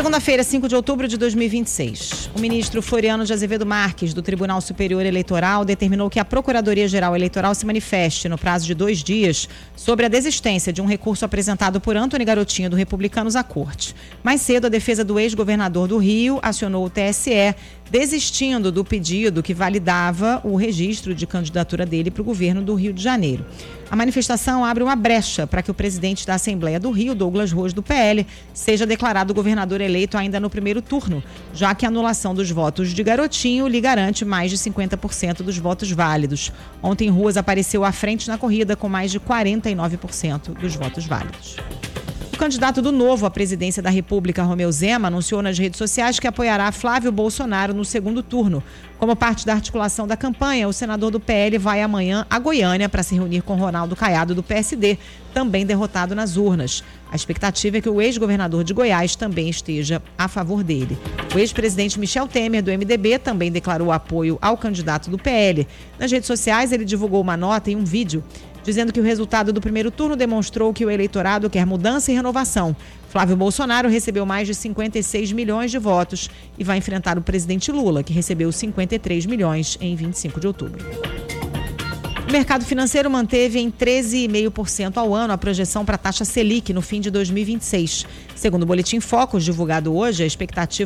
Segunda-feira, 5 de outubro de 2026. O ministro Floriano de Azevedo Marques, do Tribunal Superior Eleitoral, determinou que a Procuradoria-Geral Eleitoral se manifeste no prazo de 2 dias sobre a desistência de um recurso apresentado por Antony Garotinho, do Republicanos, à Corte. Mais cedo, a defesa do ex-governador do Rio acionou o TSE, desistindo do pedido que validava o registro de candidatura dele para o governo do Rio de Janeiro. A manifestação abre uma brecha para que o presidente da Assembleia do Rio, Douglas Roas, do PL, seja declarado governador eleito ainda no primeiro turno, já que a anulação dos votos de Garotinho lhe garante mais de 50% dos votos válidos. Ontem, Roas apareceu à frente na corrida com mais de 49% dos votos válidos. O candidato do Novo à presidência da República, Romeu Zema, anunciou nas redes sociais que apoiará Flávio Bolsonaro no segundo turno. Como parte da articulação da campanha, o senador do PL vai amanhã a Goiânia para se reunir com Ronaldo Caiado, do PSD, também derrotado nas urnas. A expectativa é que o ex-governador de Goiás também esteja a favor dele. O ex-presidente Michel Temer, do MDB, também declarou apoio ao candidato do PL. Nas redes sociais, ele divulgou uma nota e um vídeo dizendo que o resultado do primeiro turno demonstrou que o eleitorado quer mudança e renovação. Flávio Bolsonaro recebeu mais de 56 milhões de votos e vai enfrentar o presidente Lula, que recebeu 53 milhões em 25 de outubro. O mercado financeiro manteve em 13,5% ao ano a projeção para a taxa Selic no fim de 2026. Segundo o Boletim Focus, divulgado hoje, a expectativa